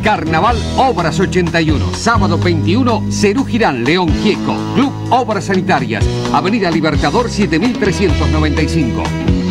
Carnaval Obras 81, sábado 21, Cerú Girán, León Gieco, Club Obras Sanitarias, Avenida Libertador 7395.